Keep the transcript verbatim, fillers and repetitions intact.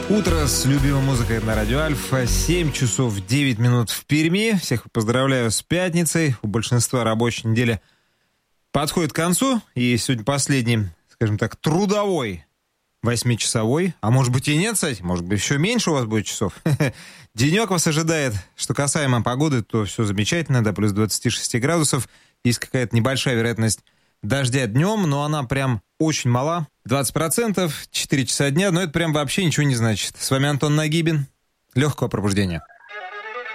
Утро с любимой музыкой на радио Альфа. семь часов девять минут в Перми. Всех поздравляю с пятницей. У большинства рабочей недели подходит к концу. И сегодня последний, скажем так, трудовой восьмичасовой. А может быть и нет, кстати. Может быть еще меньше у вас будет часов. Денек вас ожидает. Что касаемо погоды, то все замечательно. До плюс двадцати шести градусов. Есть какая-то небольшая вероятность дождя днем, но она прям очень мала. двадцать процентов, четыре часа дня, но это прям вообще ничего не значит. С вами Антон Нагибин. Легкого пробуждения.